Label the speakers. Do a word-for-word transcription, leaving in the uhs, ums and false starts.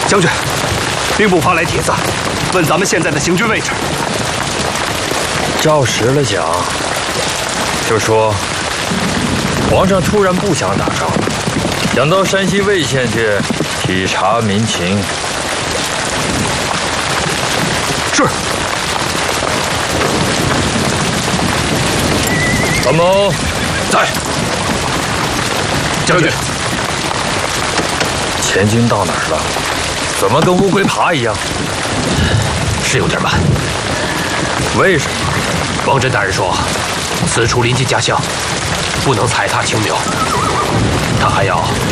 Speaker 1: 将军，兵部发来帖子，问咱们现在的行军位置。
Speaker 2: 照实了讲，就说皇上突然不想打仗了，想到山西魏县去体察民情。
Speaker 1: 是。
Speaker 2: 参谋
Speaker 1: 在。将军，
Speaker 2: 前军到哪儿了？怎么跟乌龟爬一样？
Speaker 3: 是有点慢。
Speaker 2: 为什么？
Speaker 3: 王震大人说，此处临近家乡，不能踩踏青苗。他还要